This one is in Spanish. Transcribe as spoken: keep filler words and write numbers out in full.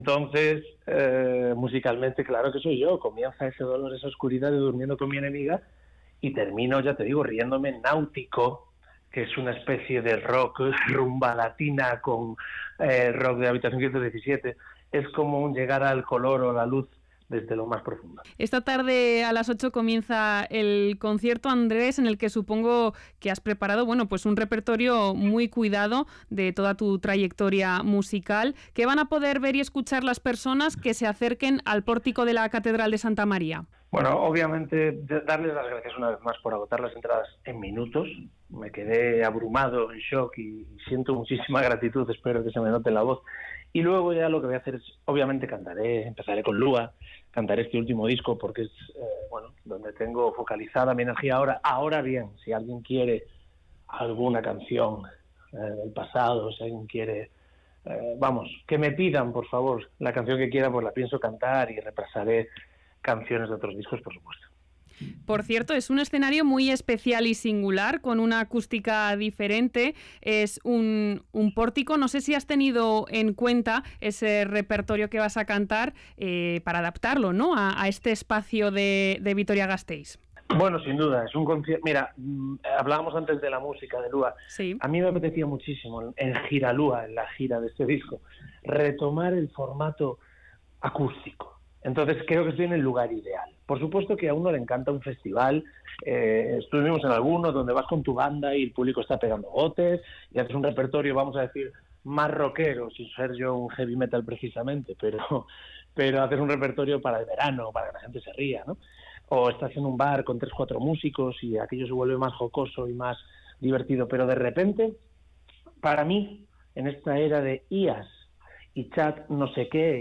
Entonces, eh, musicalmente, claro que soy yo. Comienza ese dolor, esa oscuridad de Durmiendo con mi enemiga y termino, ya te digo, riéndome en Náutico, que es una especie de rock, rumba latina con eh, rock de Habitación ciento diecisiete. Es como un llegar al color o la luz desde lo más profundo. Esta tarde a las ocho comienza el concierto, Andrés, en el que supongo que has preparado, bueno, pues un repertorio muy cuidado de toda tu trayectoria musical, que van a poder ver y escuchar las personas que se acerquen al pórtico de la Catedral de Santa María. Bueno, obviamente darles las gracias una vez más por agotar las entradas en minutos. Me quedé abrumado, en shock y siento muchísima gratitud, espero que se me note en la voz. Y luego ya lo que voy a hacer es, obviamente cantaré, empezaré con Lua, cantaré este último disco porque es, eh, bueno, donde tengo focalizada mi energía ahora. Ahora bien, si alguien quiere alguna canción eh, del pasado, si alguien quiere, eh, vamos, que me pidan, por favor, la canción que quiera, pues la pienso cantar y repasaré canciones de otros discos, por supuesto. Por cierto, es un escenario muy especial y singular, con una acústica diferente. Es un, un pórtico. No sé si has tenido en cuenta ese repertorio que vas a cantar eh, para adaptarlo, ¿no?, a, a este espacio de, de Vitoria-Gasteiz. Bueno, sin duda, es un concierto. Mira, mmm, hablábamos antes de la música de Lua. Sí. A mí me apetecía muchísimo en Gira Lua, en la gira de este disco, retomar el formato acústico. Entonces creo que estoy en el lugar ideal. Por supuesto que a uno le encanta un festival, eh, estuvimos en algunos donde vas con tu banda y el público está pegando botes y haces un repertorio, vamos a decir, más rockero, sin ser yo un heavy metal precisamente, pero, pero haces un repertorio para el verano, para que la gente se ría, ¿no? O estás en un bar con tres, cuatro músicos y aquello se vuelve más jocoso y más divertido, pero de repente, para mí, en esta era de I A S y chat no sé qué,